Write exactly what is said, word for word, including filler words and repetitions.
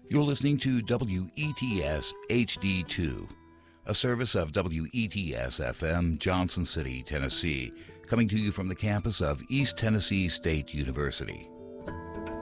You're listening to W E T S H D two, a service of W E T S F M, Johnson City, Tennessee, coming to you from the campus of East Tennessee State University.